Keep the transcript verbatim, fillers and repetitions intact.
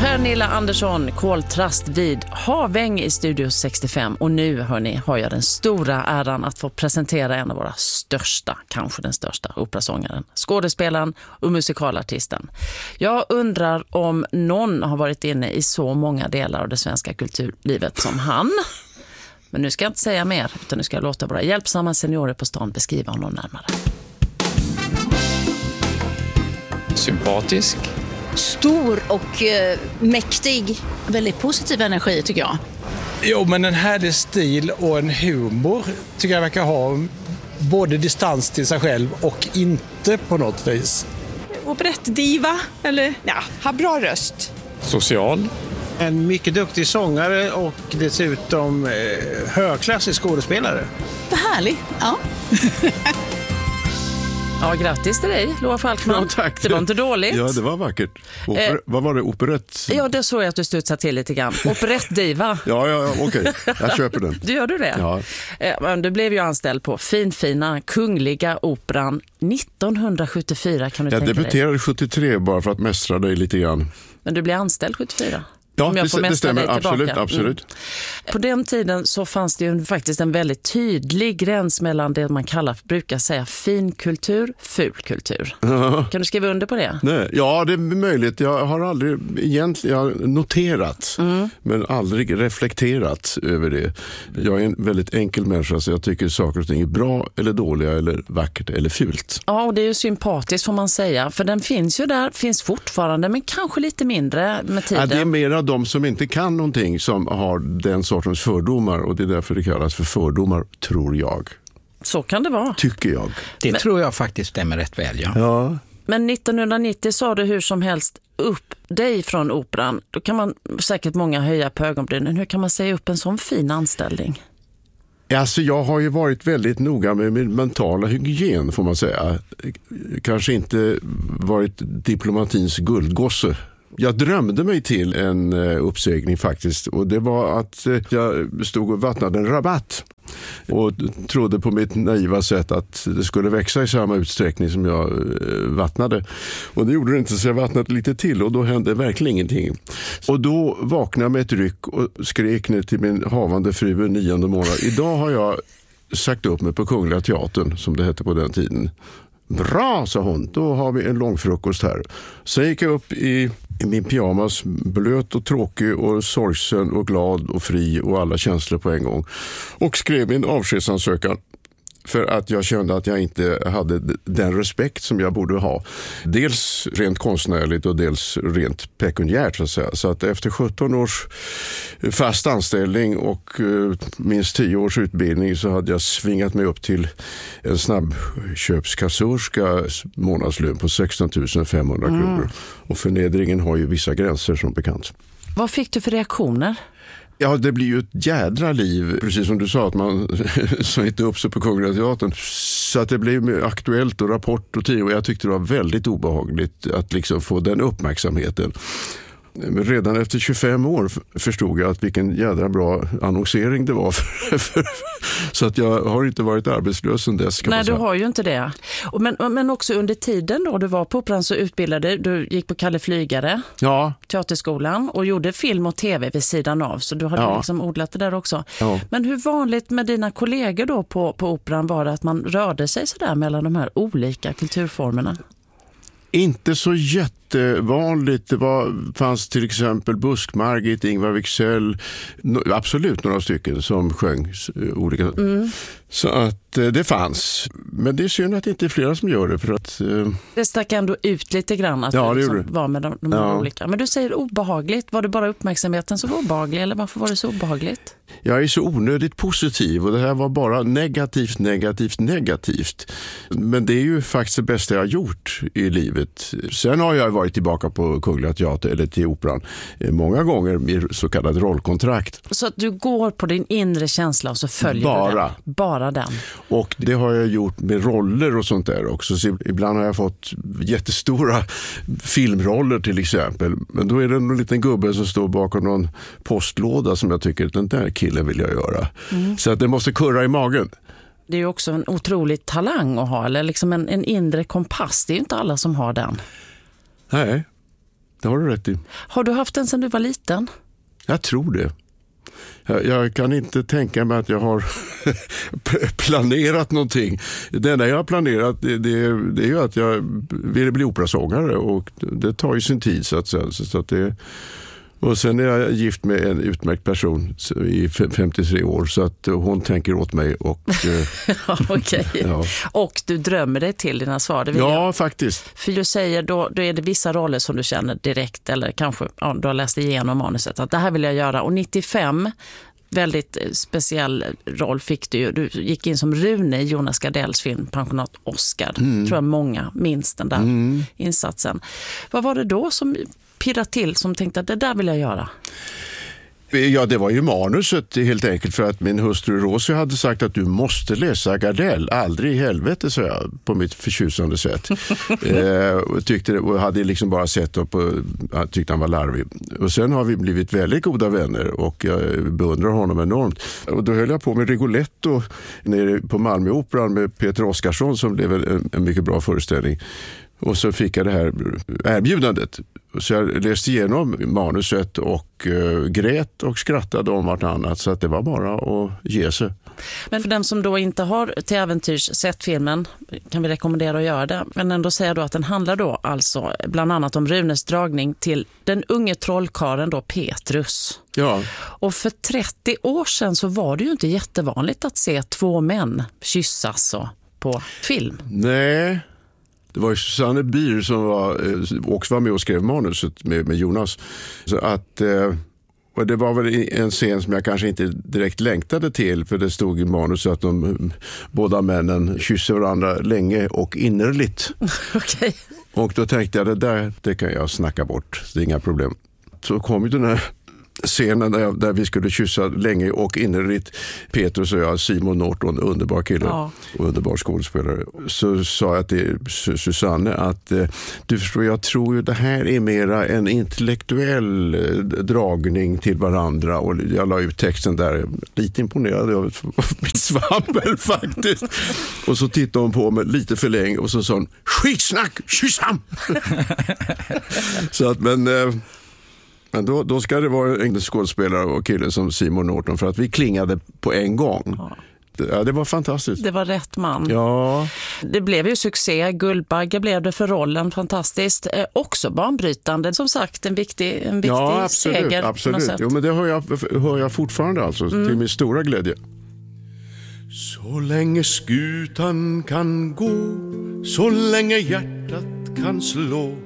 Pernilla Andersson, koltrast vid Haväng i Studio sextiofem. Och nu, hörni, har jag den stora äran att få presentera en av våra största, kanske den största operasångaren, skådespelaren och musikalartisten. Jag undrar om någon har varit inne i så många delar av det svenska kulturlivet som han. Men nu ska jag inte säga mer, utan nu ska jag låta våra hjälpsamma seniorer på stan beskriva honom närmare. Sympatisk. Stor och eh, mäktig. Väldigt positiv energi tycker jag. Jo, men en härlig stil och en humor tycker jag verkar ha. Både distans till sig själv och inte på något vis. Operettdiva, eller ja, har bra röst. Social. En mycket duktig sångare och dessutom eh, högklassig skådespelare. Vad härligt, ja. Ja, grattis till dig, Loa Falkman. Ja, tack. Det var inte dåligt. Ja, det var vackert. Oper- Eh, vad var det? Operett? Ja, det såg jag att du studsade till lite grann. Operettdiva. Ja, ja, ja okej. Jag köper den. Du gör du det? Ja. Eh, men du blev ju anställd på finfina Kungliga Operan nittonhundrasjuttiofyra, kan du Jag tänka dig. debuterade sjuttiotre bara för att mästra dig lite grann. Men du blev anställd sjuttiofyra? Ja, Om jag det, får det mästra stämmer. dig tillbaka. Absolut, absolut. Mm. På den tiden så fanns det ju faktiskt en väldigt tydlig gräns mellan det man kallar, brukar säga, fin kultur, ful kultur. Ja. Kan du skriva under på det? Nej, ja, det är möjligt. Jag har aldrig egentligen jag har noterat, mm. men aldrig reflekterat över det. Jag är en väldigt enkel människa, så jag tycker saker och ting är bra eller dåliga eller vackert eller fult. Ja, och det är ju sympatiskt får man säga. För den finns ju där, finns fortfarande, men kanske lite mindre med tiden. Ja, det är mera de som inte kan någonting som har den sortens fördomar, och det är därför det kallas för fördomar, tror jag. Så kan det vara. Tycker jag. Det Men- tror jag faktiskt stämmer rätt väl, ja. Ja. Men nittonhundranittio sa du hur som helst upp dig från operan. Då kan man säkert många höja på ögonbrynen. Hur kan man säga upp en sån fin anställning? Alltså jag har ju varit väldigt noga med min mentala hygien, får man säga. Kanske inte varit diplomatins guldgosse. Jag drömde mig till en uppsägning faktiskt, och det var att jag stod och vattnade en rabatt och trodde på mitt naiva sätt att det skulle växa i samma utsträckning som jag vattnade. Och det gjorde det inte, så jag vattnade lite till, och då hände verkligen ingenting. Och då vaknade jag med ett ryck och skrek ner till min havande fru nionde månad. Idag har jag sagt upp mig på Kungliga Teatern, som det hette på den tiden. Bra, sa hon. Då har vi en lång frukost här. Sen gick jag upp i, i min pyjamas, blöt och tråkig och sorgsen och glad och fri och alla känslor på en gång. Och skrev min avskedsansökan. För att jag kände att jag inte hade den respekt som jag borde ha. Dels rent konstnärligt och dels rent pekuniärt, så att säga. Så att efter sjutton års fast anställning och minst tio års utbildning så hade jag svingat mig upp till en snabbköpskassörska månadslön på sexton tusen femhundra mm. kronor. Och förnedringen har ju vissa gränser, som bekant. Vad fick du för reaktioner? Ja, det blir ju ett jädra liv, precis som du sa, att man sa inte upp sig på Kungliga Teatern. Så att det blev aktuellt och rapport och tid, och jag tyckte det var väldigt obehagligt att liksom få den uppmärksamheten. Men redan efter tjugofem år förstod jag att vilken jädra bra annonsering det var. För, för, så att jag har inte varit arbetslös sedan dess. Nej, du har ju inte det. Och men, men också under tiden då du var på operan så utbildade du, gick på Kalle Flygare, ja. teaterskolan, och gjorde film och tv vid sidan av. Så du hade ja. liksom odlat det där också. Ja. Men hur vanligt med dina kollegor då på, på operan var det att man rörde sig så där mellan de här olika kulturformerna? Inte så jättevanligt. Det var, fanns till exempel Busk-Margit, Ingvar Wicksell, no, absolut några stycken som sjöng olika. Mm. Så att eh, det fanns. Men det är synd att det inte är flera som gör det. För att, eh... Det stack ändå ut lite grann att ja, du liksom det. var med de, de ja. olika. Men du säger obehagligt. Var det bara uppmärksamheten som var obehaglig, eller varför var det så obehagligt? Jag är så onödigt positiv, och det här var bara negativt, negativt, negativt. Men det är ju faktiskt det bästa jag har gjort i livet. Sen har jag varit tillbaka på Kungliga Teater eller till operan många gånger med så kallad rollkontrakt. Så att du går på din inre känsla och så följer bara. du den? Bara den. Och det har jag gjort med roller och sånt där också. Så ibland har jag fått jättestora filmroller till exempel. Men då är det en liten gubbe som står bakom någon postlåda som jag tycker att den där killen vill jag göra. Mm. Så att det måste kurra i magen. Det är ju också en otrolig talang att ha, eller liksom en, en inre kompass. Det är ju inte alla som har den. Nej, det har du rätt i. Har du haft den sedan du var liten? Jag tror det. Jag, jag kan inte tänka mig att jag har planerat någonting. Det enda jag har planerat det, det, det är ju att jag vill bli operasångare och det tar ju sin tid så att säga. Så att det, och sen är jag gift med en utmärkt person i femtiotre år så att hon tänker åt mig. Och, ja, okej. Ja. Och du drömmer dig till dina svar. Det vill ja, jag. Faktiskt. För du säger då, då är det vissa roller som du känner direkt eller kanske ja, du har läst igenom manuset att det här vill jag göra. Och nittiofem, väldigt speciell roll fick du ju. Du gick in som Rune i Jonas Gardells film Pensionat Oscar. Mm. Tror jag många minns den där mm. insatsen. Vad var det då som pirrade till som tänkte att det där vill jag göra? Ja, det var ju manuset helt enkelt för att min hustru Rosie hade sagt att du måste läsa Gardell. Aldrig i helvete, så jag på mitt förtjusande sätt. eh, och, tyckte, och hade liksom bara sett upp och tyckte han var larvig. Och sen har vi blivit väldigt goda vänner och jag beundrar honom enormt. Och då höll jag på med Rigoletto nere på Malmöoperan med Peter Oskarsson som blev en, en mycket bra föreställning. Och så fick jag det här erbjudandet. Så jag läste igenom manuset och uh, grät och skrattade om vartannat. Så att det var bara att ge sig. Men för den som då inte har till äventyrs sett filmen kan vi rekommendera att göra det. Men ändå säga då att den handlar då alltså bland annat om Runes dragning till den unge trollkaren då Petrus. Ja. Och för trettio år sedan så var det ju inte jättevanligt att se två män kyssas så på film. Nej. Det var ju Susanne Bier som var, också var med och skrev manuset med, med Jonas. Så att, och det var väl en scen som jag kanske inte direkt längtade till för det stod i manuset att de båda männen kysser varandra länge och innerligt. Okay. Och då tänkte jag det där det kan jag snacka bort, det är inga problem. Så kom ju den här scenen där, där vi skulle kyssa länge och innerligt. Petrus och jag, Simon Norton, underbar kille ja. och underbar skådespelare. Så sa jag till Susanne att du förstår, jag tror ju det här är mera en intellektuell dragning till varandra och jag la ut texten där, lite imponerad av mitt svammel faktiskt. Och så tittade hon på mig lite för länge och så sa hon, skitsnack, kyssam! Så att, men Men då, då ska det vara en skådespelare och kille som Simon Norton för att vi klingade på en gång. Ja. Det, ja, det var fantastiskt. Det var rätt man. Ja. Det blev ju succé. Guldbagge blev det för rollen. Fantastiskt. Eh, också banbrytande. Som sagt, en viktig, en viktig ja, absolut, seger. Absolut. Jo, men det hör jag, hör jag fortfarande alltså, mm. till min stora glädje. Så länge skutan kan gå, så länge hjärtat kan slå